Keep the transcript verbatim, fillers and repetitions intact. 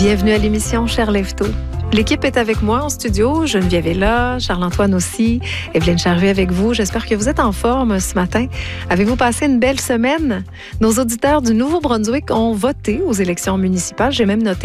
Bienvenue à l'émission Cher Lève-Tôt. L'équipe est avec moi en studio. Geneviève est là, Charles-Antoine aussi, Evelyne Charvet avec vous. J'espère que vous êtes en forme ce matin. Avez-vous passé une belle semaine? Nos auditeurs du Nouveau-Brunswick ont voté aux élections municipales. J'ai même noté